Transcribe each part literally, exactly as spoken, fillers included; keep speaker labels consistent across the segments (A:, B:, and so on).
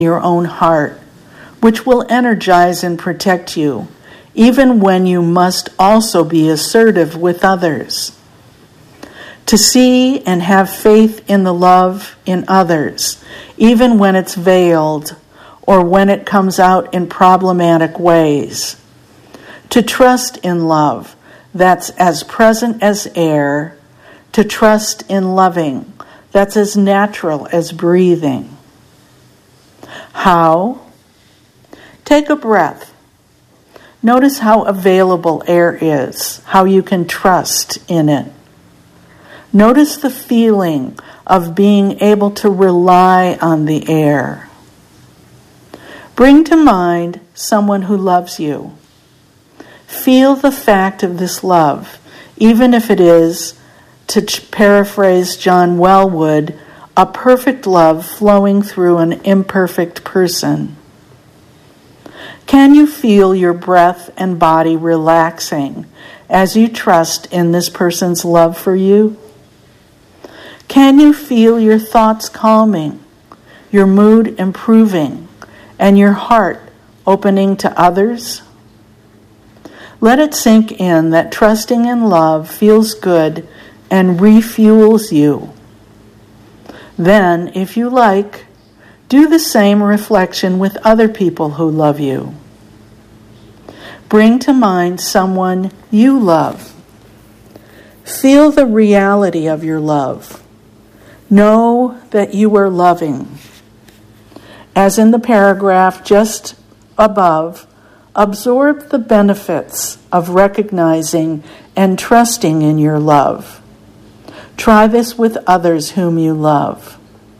A: your own heart, which will energize and protect you, even when you must also be assertive with others. To see and have faith in the love in others, even when it's veiled or when it comes out in problematic ways. To trust in love that's as present as air. To trust in loving that's as natural as breathing. How? Take a breath. Notice how available air is, how you can trust in it. Notice the feeling of being able to rely on the air. Bring to mind someone who loves you. Feel the fact of this love, even if it is, to paraphrase John Wellwood, a perfect love flowing through an imperfect person. Can you feel your breath and body relaxing as you trust in this person's love for you? Can you feel your thoughts calming, your mood improving, and your heart opening to others? Let it sink in that trusting in love feels good and refuels you. Then, if you like, do the same reflection with other people who love you. Bring to mind someone you love. Feel the reality of your love. Know that you are loving. As in the paragraph just above, absorb the benefits of recognizing and trusting in your love. Try this with others whom you love.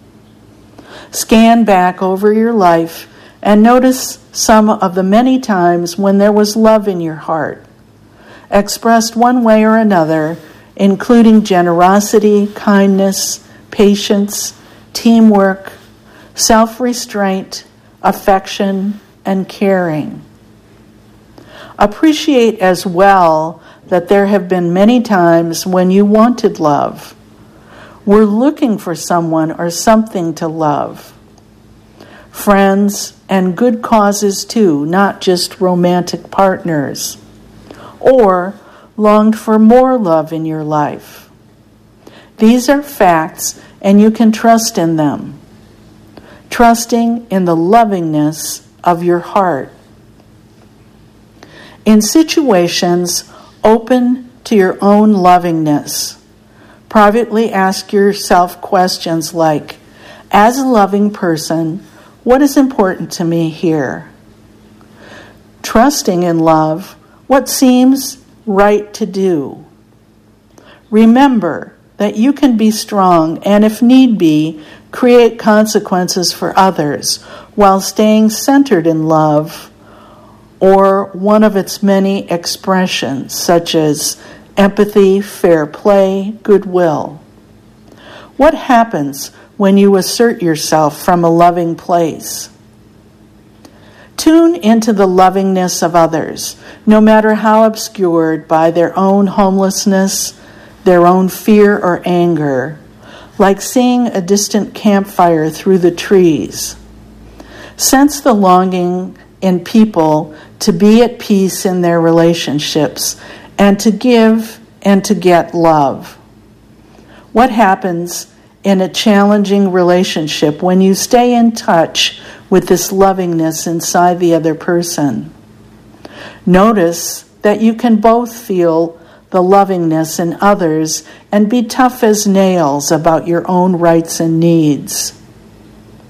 A: Scan back over your life and notice some of the many times when there was love in your heart, expressed one way or another, including generosity, kindness, patience, teamwork, self-restraint, affection, and caring. Appreciate as well that there have been many times when you wanted love, were looking for someone or something to love. Friends and good causes too, not just romantic partners, or longed for more love in your life. These are facts, and you can trust in them, trusting in the lovingness of your heart. In situations open to your own lovingness, privately ask yourself questions like, as a loving person, what is important to me here? Trusting in love, what seems right to do? Remember that you can be strong and, if need be, create consequences for others while staying centered in love or one of its many expressions, such as empathy, fair play, goodwill. What happens when you assert yourself from a loving place? Tune into the lovingness of others, no matter how obscured by their own homelessness, their own fear or anger, like seeing a distant campfire through the trees. Sense the longing in people to be at peace in their relationships and to give and to get love. What happens in a challenging relationship when you stay in touch with this lovingness inside the other person? Notice that you can both feel the lovingness in others and be tough as nails about your own rights and needs.